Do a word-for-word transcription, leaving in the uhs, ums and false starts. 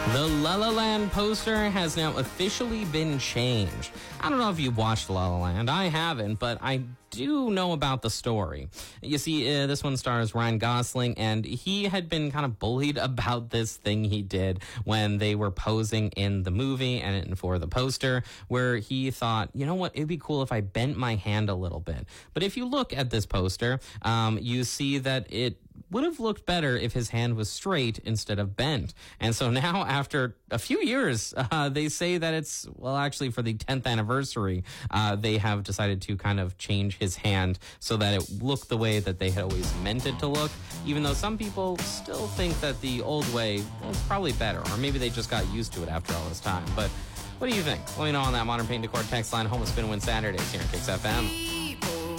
The La La Land poster has now officially been changed. I don't know if you've watched La La Land. I haven't, but I do know about the story. You see, uh, this one stars Ryan Gosling, and he had been kind of bullied about this thing he did when they were posing in the movie and for the poster, where he thought, you know what, it'd be cool if I bent my hand a little bit. But if you look at this poster, um, you see that it would have looked better if his hand was straight instead of bent. And so now, after a few years, uh, they say that it's, well, actually for the tenth anniversary, uh, they have decided to kind of change his hand so that it looked the way that they had always meant it to look, even though some people still think that the old way was probably better, or maybe they just got used to it after all this time. But what do you think? Let me know on that Modern Paint Decor text line. Home of Spin Win Saturdays here on Kicks F M.